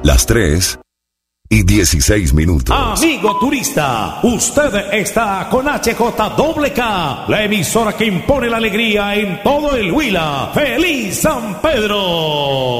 Las 3:16. Amigo turista, usted está con HJWK, la emisora que impone la alegría en todo el Huila. ¡Feliz San Pedro!